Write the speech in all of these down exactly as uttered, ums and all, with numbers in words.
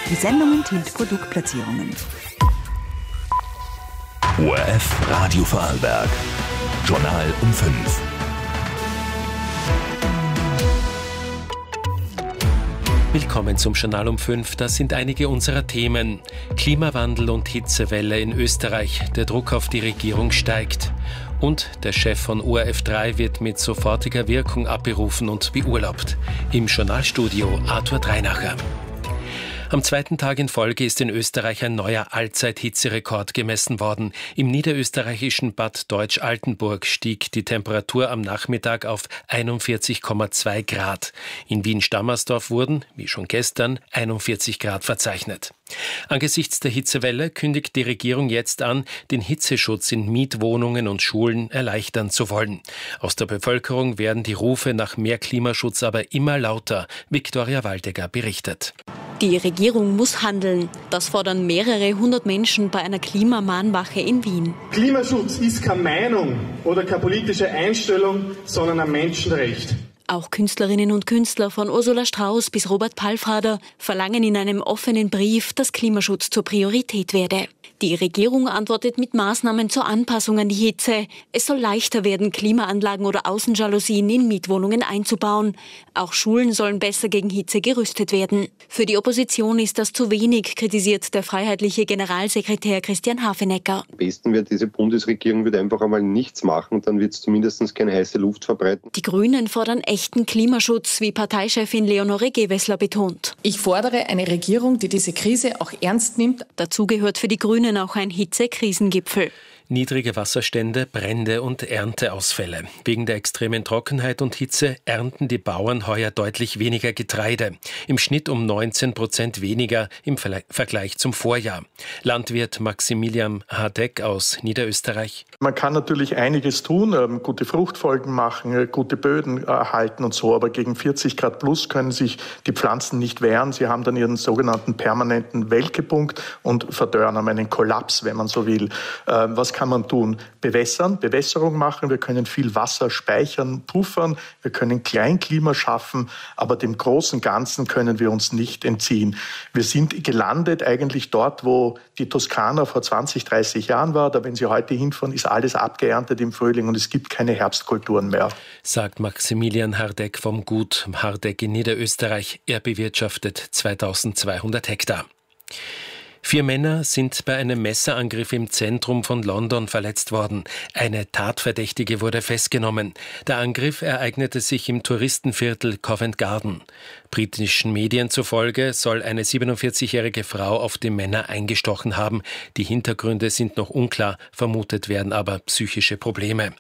Die Sendung enthält Produktplatzierungen. O R F Radio Vorarlberg. Journal um fünf. Willkommen zum Journal um fünf. Das sind einige unserer Themen. Klimawandel und Hitzewelle in Österreich. Der Druck auf die Regierung steigt. Und der Chef von O R F drei wird mit sofortiger Wirkung abberufen und beurlaubt. Im Journalstudio Arthur Dreinacher. Am zweiten Tag in Folge ist in Österreich ein neuer Allzeithitzerekord gemessen worden. Im niederösterreichischen Bad Deutsch-Altenburg stieg die Temperatur am Nachmittag auf einundvierzig Komma zwei Grad. In Wien-Stammersdorf wurden, wie schon gestern, einundvierzig Grad verzeichnet. Angesichts der Hitzewelle kündigt die Regierung jetzt an, den Hitzeschutz in Mietwohnungen und Schulen erleichtern zu wollen. Aus der Bevölkerung werden die Rufe nach mehr Klimaschutz aber immer lauter. Viktoria Waldegger berichtet. Die Regierung muss handeln. Das fordern mehrere hundert Menschen bei einer Klimamahnwache in Wien. Klimaschutz ist keine Meinung oder keine politische Einstellung, sondern ein Menschenrecht. Auch Künstlerinnen und Künstler von Ursula Strauß bis Robert Palfrader verlangen in einem offenen Brief, dass Klimaschutz zur Priorität werde. Die Regierung antwortet mit Maßnahmen zur Anpassung an die Hitze. Es soll leichter werden, Klimaanlagen oder Außenjalousien in Mietwohnungen einzubauen. Auch Schulen sollen besser gegen Hitze gerüstet werden. Für die Opposition ist das zu wenig, kritisiert der freiheitliche Generalsekretär Christian Hafenecker. Am besten wird diese Bundesregierung wird einfach einmal nichts machen, dann wird es zumindest keine heiße Luft verbreiten. Die Grünen fordern echten Klimaschutz, wie Parteichefin Leonore Gewessler betont. Ich fordere eine Regierung, die diese Krise auch ernst nimmt. Dazu gehört für die Grünen auch ein Hitze-Krisengipfel. Niedrige Wasserstände, Brände und Ernteausfälle. Wegen der extremen Trockenheit und Hitze ernten die Bauern heuer deutlich weniger Getreide. Im Schnitt um neunzehn Prozent weniger im Vergleich zum Vorjahr. Landwirt Maximilian Hardeck aus Niederösterreich. Man kann natürlich einiges tun, ähm, gute Fruchtfolgen machen, äh, gute Böden erhalten und so, aber gegen vierzig Grad plus können sich die Pflanzen nicht wehren. Sie haben dann ihren sogenannten permanenten Welkepunkt und verdörren, haben einen Kollaps, wenn man so will. Ähm, was kann man tun? Bewässern, Bewässerung machen, wir können viel Wasser speichern, puffern, wir können Kleinklima schaffen, aber dem großen Ganzen können wir uns nicht entziehen. Wir sind gelandet eigentlich dort, wo die Toskana vor zwanzig, dreißig Jahren war. Da, wenn Sie heute hinfahren, ist alles abgeerntet im Frühling und es gibt keine Herbstkulturen mehr. Sagt Maximilian Hardeck vom Gut Hardeck in Niederösterreich. Er bewirtschaftet zweitausendzweihundert Hektar. Vier Männer sind bei einem Messerangriff im Zentrum von London verletzt worden. Eine Tatverdächtige wurde festgenommen. Der Angriff ereignete sich im Touristenviertel Covent Garden. Britischen Medien zufolge soll eine siebenundvierzigjährige Frau auf die Männer eingestochen haben. Die Hintergründe sind noch unklar, vermutet werden aber psychische Probleme.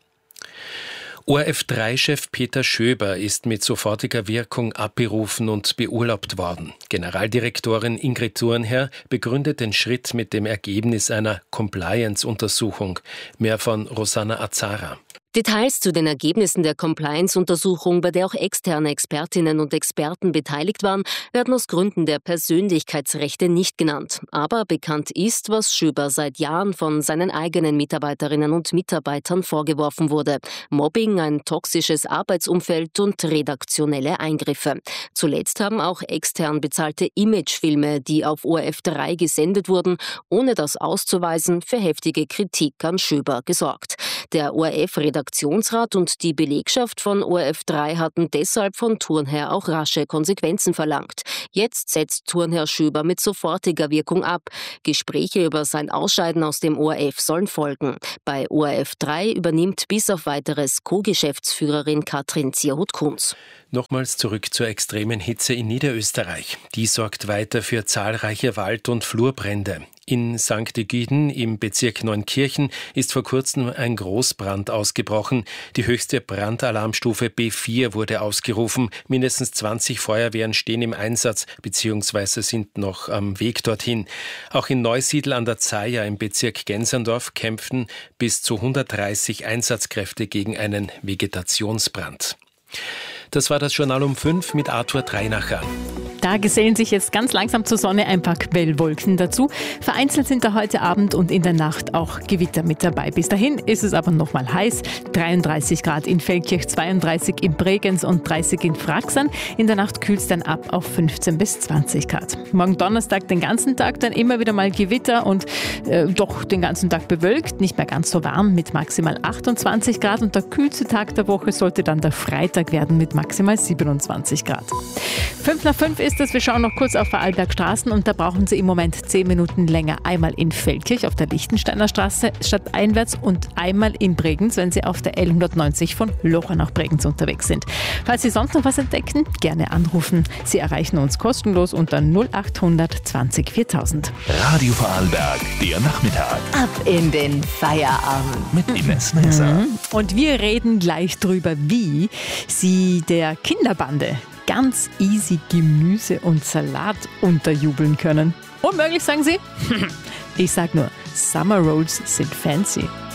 O R F drei Chef Peter Schöber ist mit sofortiger Wirkung abberufen und beurlaubt worden. Generaldirektorin Ingrid Thurnherr begründet den Schritt mit dem Ergebnis einer Compliance-Untersuchung. Mehr von Rosanna Azara. Details zu den Ergebnissen der Compliance-Untersuchung, bei der auch externe Expertinnen und Experten beteiligt waren, werden aus Gründen der Persönlichkeitsrechte nicht genannt. Aber bekannt ist, was Schöber seit Jahren von seinen eigenen Mitarbeiterinnen und Mitarbeitern vorgeworfen wurde. Mobbing, ein toxisches Arbeitsumfeld und redaktionelle Eingriffe. Zuletzt haben auch extern bezahlte Imagefilme, die auf O R F drei gesendet wurden, ohne das auszuweisen, für heftige Kritik an Schöber gesorgt. Der O R F-Redaktionsrat und die Belegschaft von O R F drei hatten deshalb von Thurnherr auch rasche Konsequenzen verlangt. Jetzt setzt Thurnherr Schöber mit sofortiger Wirkung ab. Gespräche über sein Ausscheiden aus dem O R F sollen folgen. Bei O R F drei übernimmt bis auf weiteres Co-Geschäftsführerin Katrin Zierhut-Kunz. Nochmals zurück zur extremen Hitze in Niederösterreich. Die sorgt weiter für zahlreiche Wald- und Flurbrände. In Sankt Egiden im Bezirk Neunkirchen ist vor kurzem ein Großbrand ausgebrochen. Die höchste Brandalarmstufe B vier wurde ausgerufen. Mindestens zwanzig Feuerwehren stehen im Einsatz bzw. sind noch am Weg dorthin. Auch in Neusiedl an der Zeiher im Bezirk Genserndorf kämpften bis zu hundertdreißig Einsatzkräfte gegen einen Vegetationsbrand. Das war das Journal um fünf mit Arthur Dreinacher. Danke. Da gesellen sich jetzt ganz langsam zur Sonne ein paar Quellwolken dazu. Vereinzelt sind da heute Abend und in der Nacht auch Gewitter mit dabei. Bis dahin ist es aber nochmal heiß. dreiunddreißig Grad in Feldkirch, zweiunddreißig in Bregenz und dreißig in Fraxern. In der Nacht kühlt es dann ab auf fünfzehn bis zwanzig Grad. Morgen Donnerstag den ganzen Tag dann immer wieder mal Gewitter und äh, doch den ganzen Tag bewölkt. Nicht mehr ganz so warm mit maximal achtundzwanzig Grad. Und der kühlste Tag der Woche sollte dann der Freitag werden mit maximal siebenundzwanzig Grad. Fünf nach fünf ist es. Wir schauen noch kurz auf Vorarlberg Straßen und da brauchen Sie im Moment zehn Minuten länger. Einmal in Feldkirch auf der Lichtensteiner Straße stadteinwärts und einmal in Bregenz, wenn Sie auf der L hundertneunzig von Locher nach Bregenz unterwegs sind. Falls Sie sonst noch was entdecken, gerne anrufen. Sie erreichen uns kostenlos unter null achthundert zwanzig viertausend. Radio Vorarlberg, der Nachmittag. Ab in den Feierabend. Mit Ines Messer. Mhm. Und wir reden gleich drüber, wie Sie der Kinderbande ganz easy Gemüse und Salat unterjubeln können. Unmöglich, sagen Sie? Ich sag nur, Summer Rolls sind fancy.